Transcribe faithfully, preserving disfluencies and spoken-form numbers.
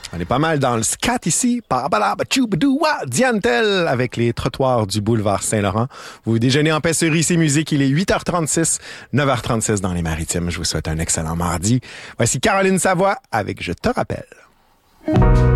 On est pas mal dans le scat ici. Diane Tell avec les trottoirs du boulevard Saint-Laurent. Vous déjeunez en paix sur I C Musique. Il est huit heures trente-six, neuf heures trente-six dans les Maritimes. Je vous souhaite un excellent mardi. Voici Caroline Savoie avec Je te rappelle.